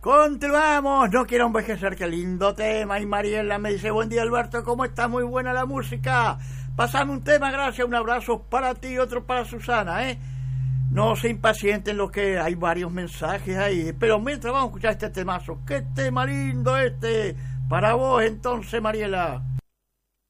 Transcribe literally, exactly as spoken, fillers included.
Continuamos, no quiero envejecer, qué lindo tema. Y Mariela me dice, buen día Alberto, ¿cómo está? Muy buena la música. Pasame un tema, gracias, un abrazo para ti y otro para Susana, ¿eh? No se impacienten los que hay varios mensajes ahí, pero mientras vamos a escuchar este temazo. ¡Qué tema lindo este! Para vos entonces, Mariela.